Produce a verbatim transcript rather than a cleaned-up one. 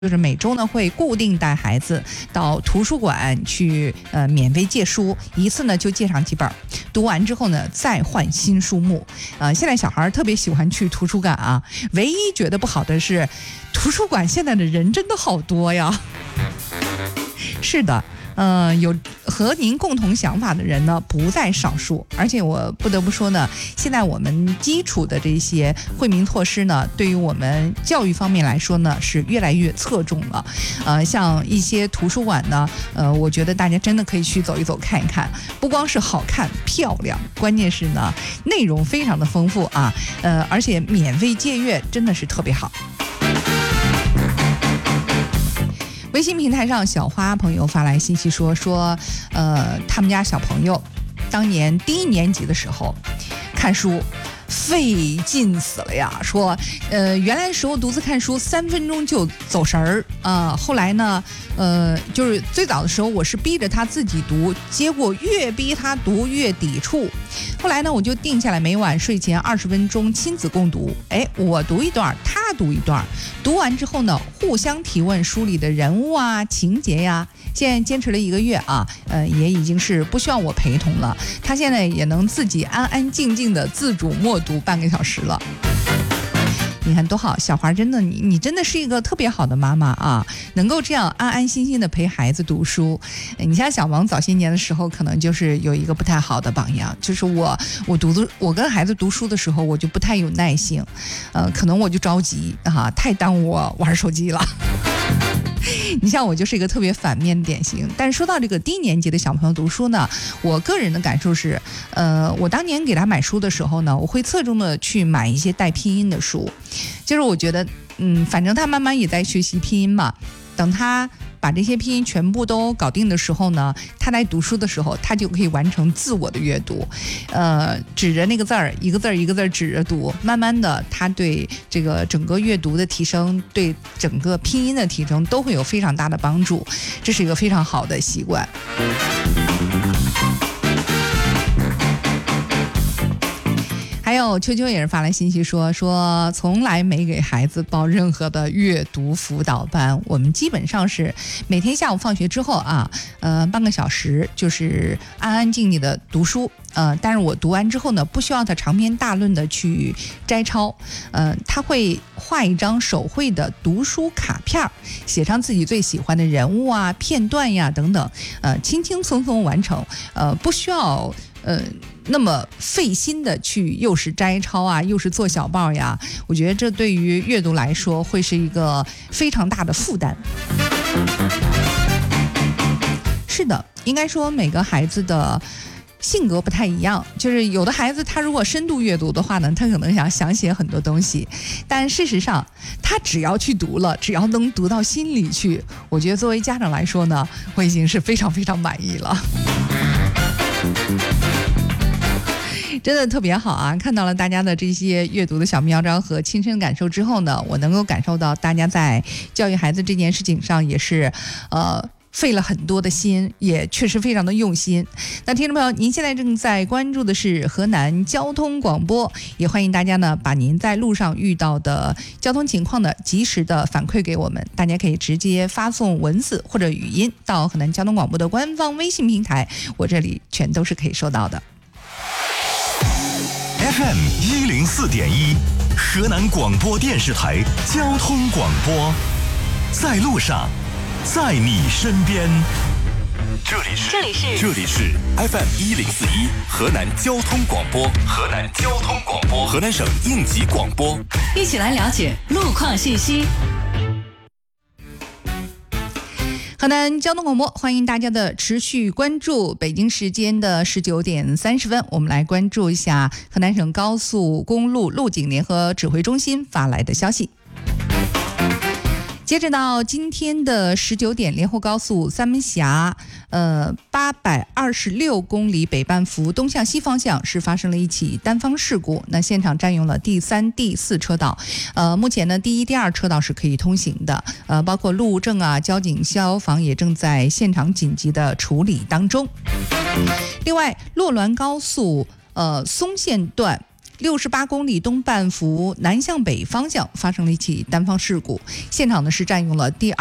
就是每周呢会固定带孩子到图书馆去呃免费借书，一次呢就借上几本，读完之后呢再换新书目。呃，现在小孩特别喜欢去图书馆啊，唯一觉得不好的是，图书馆现在的人真的好多呀。是的。呃，有和您共同想法的人呢不在少数，而且我不得不说呢，现在我们基础的这些惠民措施呢，对于我们教育方面来说呢是越来越侧重了。呃，像一些图书馆呢，呃，我觉得大家真的可以去走一走看一看，不光是好看漂亮，关键是呢内容非常的丰富啊，呃，而且免费借阅真的是特别好。微信平台上，小花朋友发来信息说说，呃，他们家小朋友当年低年级的时候看书费劲死了呀，说呃原来的时候独自看书三分钟就走神儿啊，后来呢呃就是最早的时候我是逼着他自己读，结果越逼他读越抵触，后来呢我就定下来每晚睡前二十分钟亲子共读，哎，我读一段他读一段，读完之后呢互相提问书里的人物啊情节呀，现在坚持了一个月啊，呃也已经是不需要我陪同了，他现在也能自己安安静静的自主默读半个小时了。你看多好，小花真的你你真的是一个特别好的妈妈啊，能够这样安安心心的陪孩子读书。你像小王早些年的时候可能就是有一个不太好的榜样，就是我我读的我跟孩子读书的时候我就不太有耐性，呃可能我就着急啊，太耽误我玩手机了。你像我就是一个特别反面的典型。但是说到这个低年级的小朋友读书呢，我个人的感受是，呃，我当年给他买书的时候呢，我会侧重的去买一些带拼音的书，就是我觉得，嗯，反正他慢慢也在学习拼音嘛，等他把这些拼音全部都搞定的时候呢，他在读书的时候，他就可以完成自我的阅读，呃，指着那个字儿，一个字儿一个字儿指着读，慢慢的，他对这个整个阅读的提升，对整个拼音的提升，都会有非常大的帮助，这是一个非常好的习惯。还有秋秋也是发来信息说说从来没给孩子报任何的阅读辅导班，我们基本上是每天下午放学之后啊，呃半个小时就是安安静静的读书，呃但是我读完之后呢，不需要他长篇大论的去摘抄，呃他会画一张手绘的读书卡片，写上自己最喜欢的人物啊片段呀等等，呃轻轻松松完成，呃不需要呃那么费心的去又是摘抄啊又是做小报呀，我觉得这对于阅读来说会是一个非常大的负担。是的，应该说每个孩子的性格不太一样，就是有的孩子他如果深度阅读的话呢，他可能想想写很多东西，但事实上他只要去读了，只要能读到心里去，我觉得作为家长来说呢，我已经是非常非常满意了。真的特别好啊，看到了大家的这些阅读的小妙招和亲身感受之后呢，我能够感受到大家在教育孩子这件事情上也是呃费了很多的心，也确实非常的用心。那听众朋友，您现在正在关注的是河南交通广播，也欢迎大家呢把您在路上遇到的交通情况呢及时的反馈给我们，大家可以直接发送文字或者语音到河南交通广播的官方微信平台，我这里全都是可以收到的。 F M 一零四点一，河南广播电视台交通广播，在路上，在你身边。这里是这里是这里是 F M 一零四一，河南交通广播，河南交通广播，河南省应急广播， 一起来了解路况信息。 河南交通广播，欢迎大家的持续关注。北京时间的十九点三十分，我们来关注一下河南省高速公路路警联合指挥中心发来的消息。截止到今天的十九点，连霍高速三门峡呃八百二十六公里北半幅东向西方向是发生了一起单方事故，那现场占用了第三、第四车道，呃，目前呢第一、第二车道是可以通行的，呃，包括路政啊、交警、消防也正在现场紧急的处理当中。另外，洛滦高速呃松线段六十八公里东半幅南向北方向发生了一起单方事故，现场呢是占用了第